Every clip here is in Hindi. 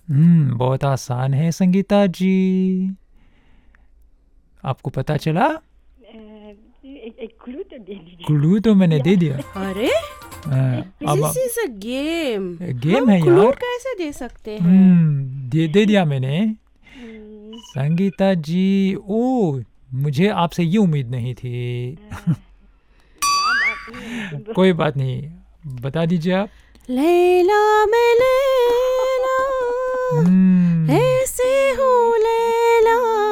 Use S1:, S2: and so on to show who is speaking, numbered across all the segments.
S1: बहुत आसान है संगीता जी, आपको पता चला?
S2: एक क्लू तो दे दीजिए।
S1: क्लू तो मैंने दे दिया।
S3: अरे
S1: अब
S3: this is a game,
S1: game
S3: हम
S1: है
S3: क्लू
S1: यार।
S3: कैसे दे सकते हैं?
S1: दे दिया मैंने। संगीता जी, ओ मुझे आपसे ये उम्मीद नहीं थी। कोई बात नहीं, बता दीजिए आप।
S3: लैला मैं लैला ऐसे हूँ लैला।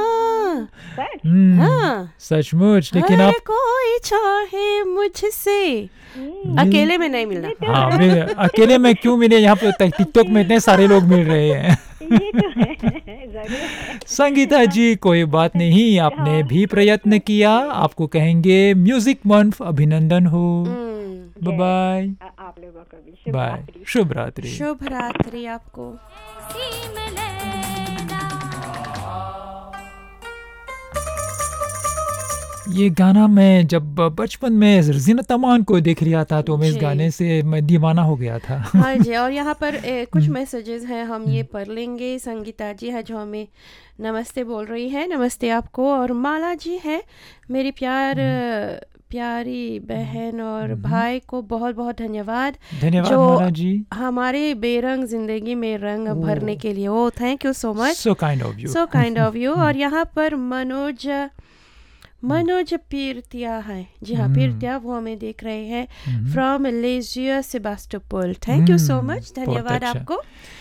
S3: हाँ
S1: सचमुच, लेकिन
S3: हर
S1: आप
S3: कोई चाहे मुझसे, अकेले में नहीं मिलना।
S1: हाँ, अकेले में क्यों मिले, यहाँ पे टिकटॉक में इतने सारे लोग मिल रहे हैं।
S2: ये तो है, जरूर है।
S1: संगीता जी कोई बात नहीं, आपने भी प्रयत्न किया, आपको कहेंगे म्यूजिक मंथ अभिनंदन हो। बाय
S2: आप लोगों को भी
S1: बाय, शुभ रात्रि।
S3: शुभ रात्रि आपको।
S1: ये गाना मैं जब बचपन में ज़ीनत अमान को देख लिया था तो मैं इस
S3: जी।
S1: गाने से मैं दीवाना हो गया था।
S3: हाँ जी, और यहाँ पर कुछ मैसेजेस हैं, हम ये पढ़ लेंगे। संगीता जी है जो हमें नमस्ते बोल रही है, नमस्ते आपको। और माला जी है, मेरी प्यारी बहन और भाई को बहुत बहुत धन्यवाद जो
S1: माला जी,
S3: हमारे बेरंग जिंदगी में रंग भरने के लिए। ओ thank you so much,
S1: so kind of you,
S3: so kind of you. और यहाँ पर मनोज पीरतिया है, जी हाँ पीरतिया, वो हमें देख रहे हैं from लेजिया सेबास्टोपोल। Thank you so much, धन्यवाद आपको।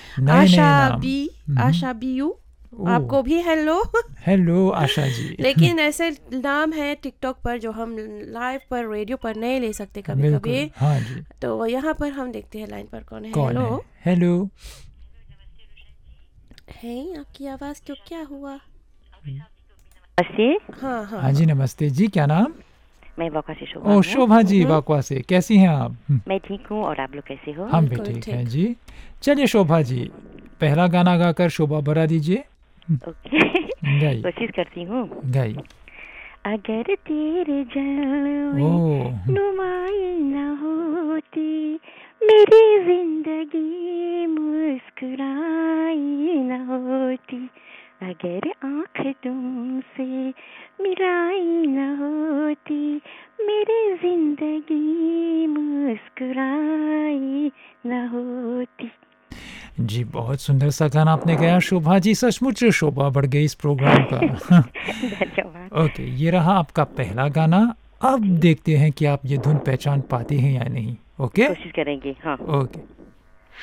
S3: आशा बीयू, आपको भी हेलो।
S1: हेलो आशा जी।
S3: लेकिन ऐसे नाम है टिकटॉक पर जो हम लाइव पर रेडियो पर नहीं ले सकते कभी कभी।
S1: हाँ जी।
S3: तो यहाँ पर हम देखते हैं लाइन पर कौन है।
S1: हेलो हेलो,
S3: है आपकी आवाज क्यों, क्या हुआ?
S2: नमस्ते।
S3: हाँ
S1: जी नमस्ते जी, क्या नाम?
S2: मैं बाकवा से शोभा।
S1: ओ शोभा जी, बाकवा से, कैसी हैं आप?
S2: मैं ठीक हूँ, और आप लोग कैसे हो?
S1: हम भी ठीक हैं जी। चलिए शोभा जी, पहला गाना गाकर शोभा भरा दीजिए।
S2: ओके, कोशिश करती हूँ।
S1: गाइए।
S2: अगर तेरे जलवे नुमाई न होती, मेरी जिंदगी मुस्कुराई न होती। अगर आँख तुमसे मिलाई न होती, मेरी जिंदगी मुस्कुराई न होती।
S1: जी बहुत सुंदर सा गाना आपने गाया शोभा जी, सचमुच शोभा बढ़ गई इस प्रोग्राम का।
S2: धन्यवाद।
S1: ओके, ये रहा आपका पहला गाना। अब देखते हैं कि आप ये धुन पहचान पाते हैं या नहीं। ओके,
S2: कोशिश करेंगे। हाँ
S1: ओके।